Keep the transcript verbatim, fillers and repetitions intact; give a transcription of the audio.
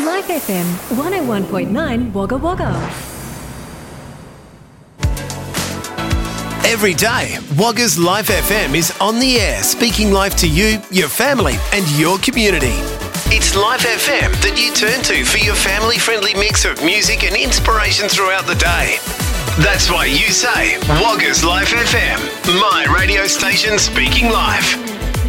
Life F M, one oh one point nine Wagga Wagga. Every day, Wagga's Life F M is on the air, speaking life to you, your family and your community. It's Life F M that you turn to for your family-friendly mix of music and inspiration throughout the day. That's why you say, Wagga's Life F M, my radio station speaking life.